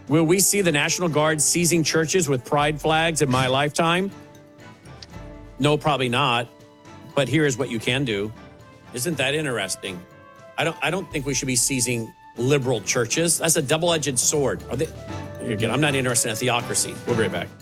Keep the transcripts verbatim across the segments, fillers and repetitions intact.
Will we see the National Guard seizing churches with pride flags in my lifetime? No, probably not. But here is what you can do. Isn't that interesting? I don't I don't think we should be seizing liberal churches. That's a double-edged sword. Are they, again, I'm not interested in a theocracy. We'll be right back.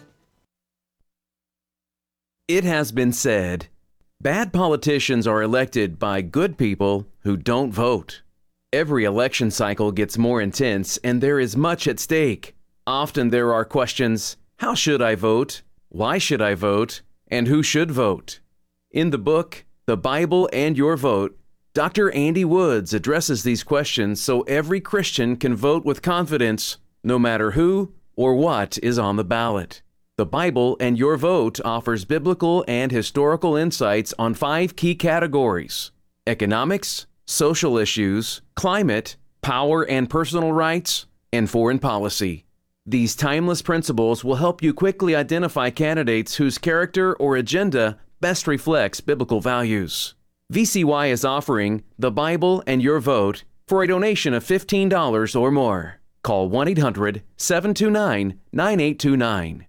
It has been said, bad politicians are elected by good people who don't vote. Every election cycle gets more intense and there is much at stake. Often there are questions, how should I vote? Why should I vote? And who should vote? In the book, The Bible and Your Vote, Doctor Andy Woods addresses these questions so every Christian can vote with confidence, no matter who or what is on the ballot. The Bible and Your Vote offers biblical and historical insights on five key categories: economics, social issues, climate, power and personal rights, and foreign policy. These timeless principles will help you quickly identify candidates whose character or agenda best reflects biblical values. V C Y is offering The Bible and Your Vote for a donation of fifteen dollars or more. Call one eight hundred, seven two nine, nine eight two nine.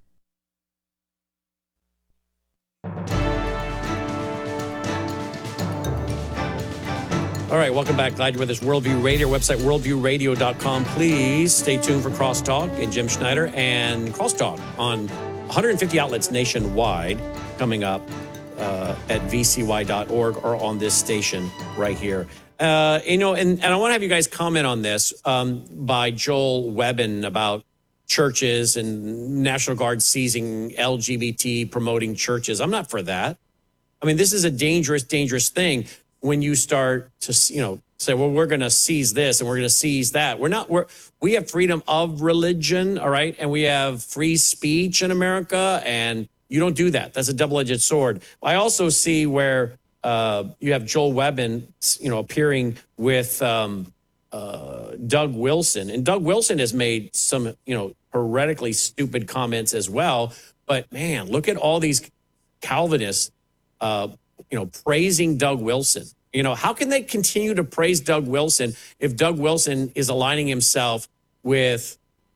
All right, welcome back. Glad you're with us. Worldview Radio, website worldview radio dot com. Please stay tuned for Crosstalk and Jim Schneider and Crosstalk on one hundred fifty outlets nationwide coming up uh, at v c y dot org or on this station right here. Uh, you know, and, and I want to have you guys comment on this um, by Joel Webbin about churches and National Guard seizing L G B T promoting churches. I'm not for that. I mean, this is a dangerous, dangerous thing. When you start to, you know, say, well, we're going to seize this and we're going to seize that. We're not, we're, we have freedom of religion, all right? And we have free speech in America, and you don't do that. That's a double-edged sword. I also see where uh, you have Joel Webbin, you know, appearing with um, uh, Doug Wilson. And Doug Wilson has made some, you know, heretically stupid comments as well. But, man, look at all these Calvinists uh you know, praising Doug Wilson. You know, how can they continue to praise Doug Wilson if Doug Wilson is aligning himself with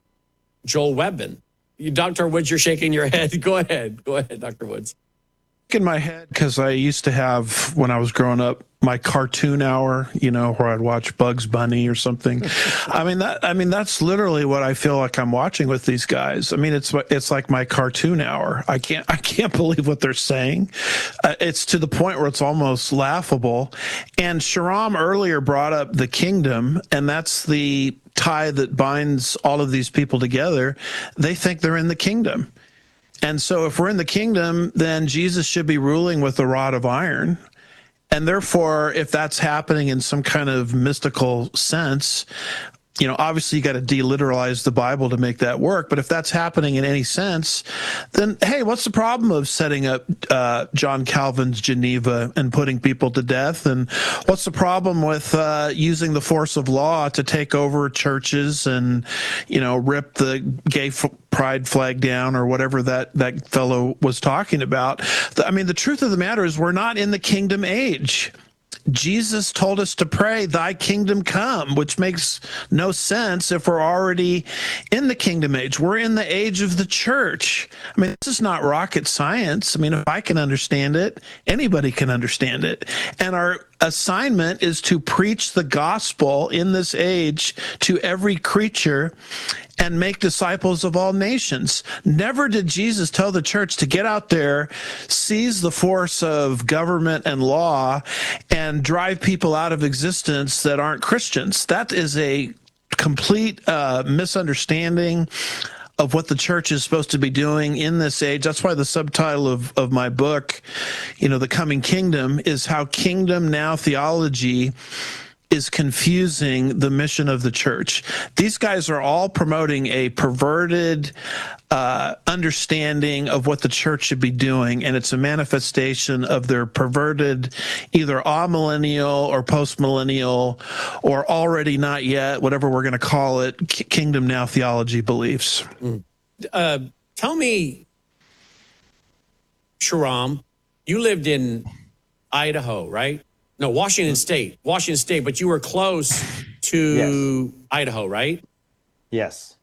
Joel Webbin? You, Doctor Woods, you're shaking your head. Go ahead. Go ahead, Doctor Woods. In my head, because I used to have, when I was growing up, my cartoon hour, you know, where I'd watch Bugs Bunny or something. I mean, that, I mean, that's literally what I feel like I'm watching with these guys. I mean, it's, it's like my cartoon hour. I can't, I can't believe what they're saying. Uh, it's to the point where it's almost laughable. And Sharam earlier brought up the kingdom, and that's the tie that binds all of these people together. They think they're in the kingdom. And so if we're in the kingdom, then Jesus should be ruling with a rod of iron. And therefore, if that's happening in some kind of mystical sense, you know, obviously you got to deliteralize the Bible to make that work. But if that's happening in any sense, then, hey, what's the problem of setting up uh, John Calvin's Geneva and putting people to death? And what's the problem with uh, using the force of law to take over churches and, you know, rip the gay f- pride flag down or whatever that, that fellow was talking about? I mean, the truth of the matter is we're not in the kingdom age. Jesus told us to pray, thy kingdom come, which makes no sense if we're already in the kingdom age. We're in the age of the church. I mean, this is not rocket science. I mean, if I can understand it, anybody can understand it. And our assignment is to preach the gospel in this age to every creature and make disciples of all nations. Never did Jesus tell the church to get out there, seize the force of government and law, and drive people out of existence that aren't Christians. That is a complete uh, misunderstanding of what the church is supposed to be doing in this age. That's why the subtitle of, of my book, you know, The Coming Kingdom, is how kingdom now theology is confusing the mission of the church. These guys are all promoting a perverted uh, understanding of what the church should be doing, and it's a manifestation of their perverted, either amillennial or postmillennial, or already not yet, whatever we're going to call it, k- kingdom now theology beliefs. Mm. Uh, tell me, Sharam, you lived in Idaho, right? No, Washington State. Washington State, but you were close to Yes. Idaho, right? Yes.